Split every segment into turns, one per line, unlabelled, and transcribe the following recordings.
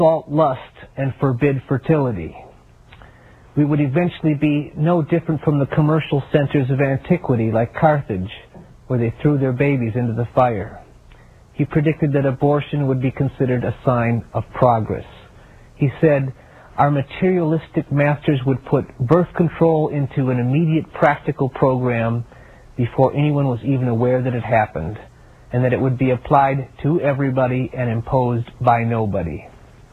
exalt lust and forbid fertility. We would eventually be no different from the commercial centers of antiquity like Carthage, where they threw their babies into the fire. He predicted that abortion would be considered a sign of progress. He said, our materialistic masters would put birth control into an immediate practical program before anyone was even aware that it happened, and that it would be applied to everybody and imposed by nobody.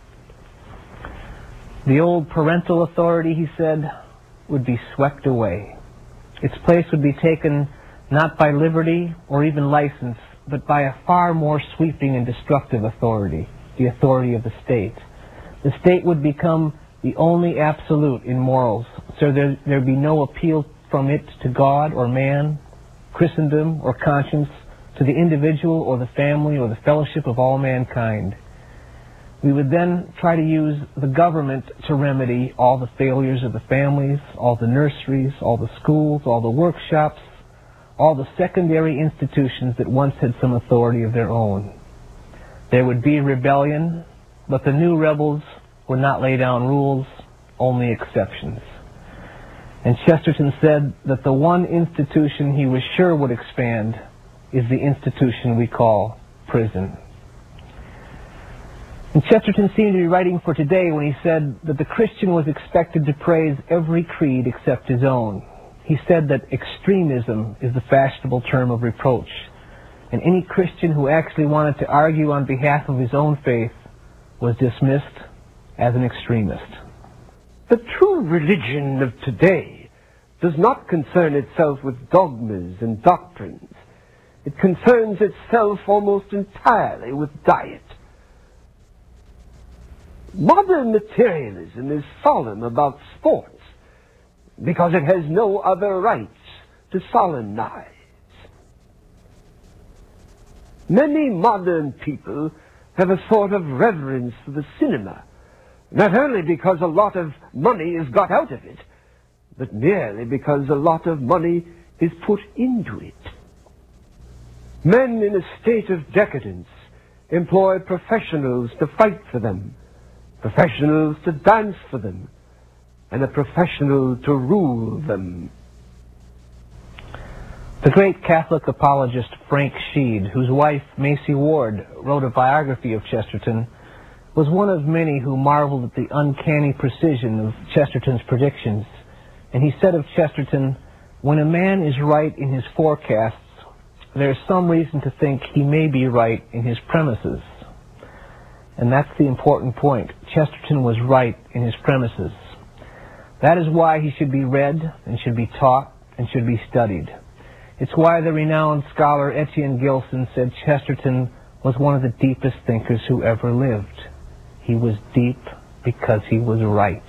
The old parental authority, he said, would be swept away. Its place would be taken not by liberty or even license, but by a far more sweeping and destructive authority, the authority of the state. The state would become the only absolute in morals, so there'd be no appeal from it to God or man, Christendom or conscience, to the individual or the family or the fellowship of all mankind. We would then try to use the government to remedy all the failures of the families, all the nurseries, all the schools, all the workshops, all the secondary institutions that once had some authority of their own. There would be rebellion, but the new rebels would not lay down rules, only exceptions. And Chesterton said that the one institution he was sure would expand is the institution we call prison. And Chesterton seemed to be writing for today when he said that the Christian was expected to praise every creed except his own. He said that extremism is the fashionable term of reproach, and any Christian who actually wanted to argue on behalf of his own faith was dismissed as an extremist.
The true religion of today does not concern itself with dogmas and doctrines. It concerns itself almost entirely with diet. Modern materialism is solemn about sports because it has no other rights to solemnize. Many modern people have a sort of reverence for the cinema, not only because a lot of money is got out of it, but merely because a lot of money is put into it. Men in a state of decadence employ professionals to fight for them, professionals to dance for them, and a professional to rule them.
The great Catholic apologist Frank Sheed, whose wife Macy Ward wrote a biography of Chesterton, was one of many who marveled at the uncanny precision of Chesterton's predictions. And he said of Chesterton, when a man is right in his forecasts, there is some reason to think he may be right in his premises. And that's the important point. Chesterton was right in his premises. That is why he should be read and should be taught and should be studied. It's why the renowned scholar Etienne Gilson said Chesterton was one of the deepest thinkers who ever lived. He was deep because he was right.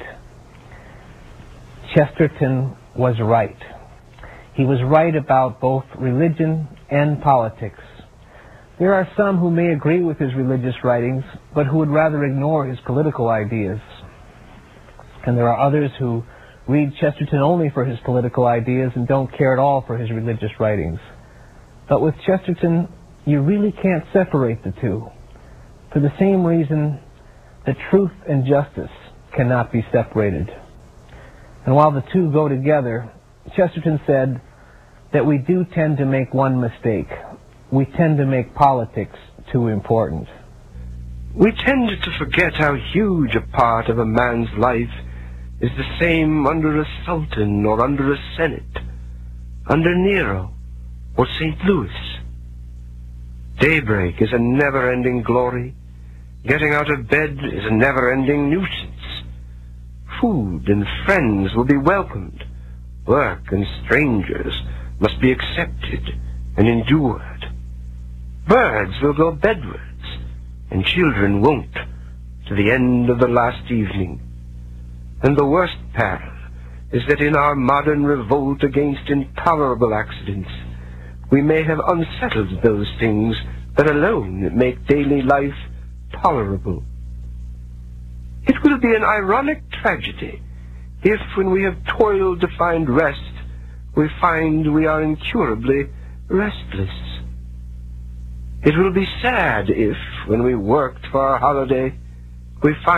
Chesterton was right. He was right about both religion and politics. There are some who may agree with his religious writings, but who would rather ignore his political ideas. And there are others who read Chesterton only for his political ideas and don't care at all for his religious writings. But with Chesterton, you really can't separate the two, for the same reason that truth and justice cannot be separated. And while the two go together, Chesterton said that we do tend to make one mistake. We tend to make politics too important.
We tend to forget how huge a part of a man's life is the same under a sultan or under a senate, under Nero or St. Louis. Daybreak is a never-ending glory. Getting out of bed is a never-ending nuisance. Food and friends will be welcomed. Work and strangers must be accepted and endured. Birds will go bedwards, and children won't, to the end of the last evening. And the worst peril is that in our modern revolt against intolerable accidents, we may have unsettled those things that alone make daily life tolerable. It will be an ironic tragedy if, when we have toiled to find rest, we find we are incurably restless. It will be sad if, when we worked for our holiday, we find